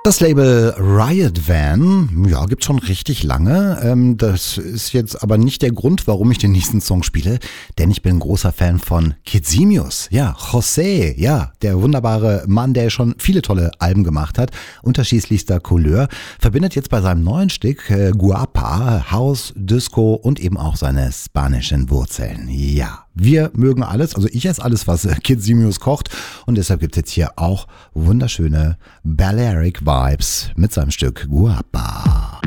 Das Label Riot Van, ja, gibt's schon richtig lange. Das ist jetzt aber nicht der Grund, warum ich den nächsten Song spiele, denn ich bin ein großer Fan von Kid Simius. Ja, José, ja, der wunderbare Mann, der schon viele tolle Alben gemacht hat, unterschiedlichster Couleur, verbindet jetzt bei seinem neuen Stück Guapa, House, Disco und eben auch seine spanischen Wurzeln. Ja, wir mögen alles, also ich esse alles, was Kid Simius kocht, und deshalb gibt's jetzt hier auch wunderschöne Balearic Vibes mit seinem Stück Guapa.